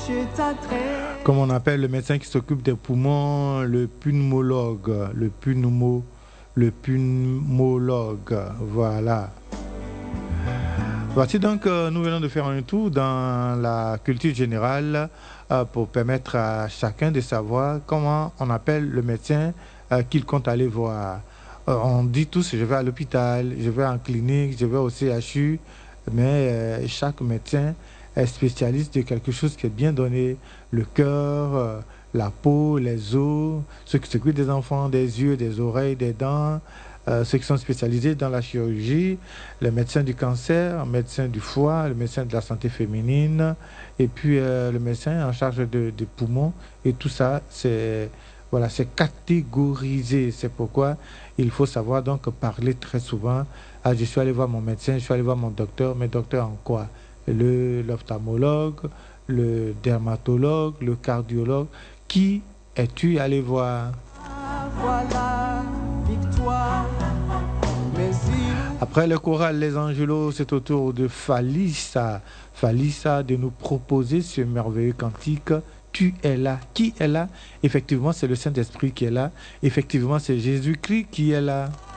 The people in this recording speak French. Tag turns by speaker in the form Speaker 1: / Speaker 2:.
Speaker 1: Comme on appelle le médecin qui s'occupe des poumons, le pneumologue, le pneumologue, voilà. Voici donc, nous venons de faire un tour dans la culture générale pour permettre à chacun de savoir comment on appelle le médecin qu'il compte aller voir. On dit tous, je vais à l'hôpital, je vais en clinique, je vais au CHU, mais chaque médecin est spécialiste de quelque chose qui est bien donné, le cœur, la peau, les os, ceux qui s'occupent des enfants, des yeux, des oreilles, des dents, ceux qui sont spécialisés dans la chirurgie, le médecin du cancer, le médecin du foie, le médecin de la santé féminine, et puis le médecin en charge des poumons. Et tout ça, c'est catégorisé. C'est pourquoi il faut savoir donc parler très souvent. Ah, je suis allé voir mon médecin, je suis allé voir mon docteur, mais docteur en quoi? L'ophtalmologue, le dermatologue, le cardiologue. Qui es-tu allé voir? Après le choral Les Angelos, c'est au tour de Falissa de nous proposer ce merveilleux cantique. Tu es là. Qui est là? Effectivement, c'est le Saint-Esprit qui est là. Effectivement, c'est Jésus-Christ qui est là.